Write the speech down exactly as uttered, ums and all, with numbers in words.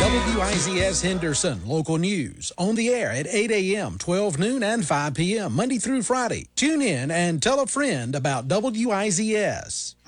W I Z S Henderson, local news, on the air at eight a.m., twelve noon, and five p.m., Monday through Friday. Tune in and tell a friend about W I Z S.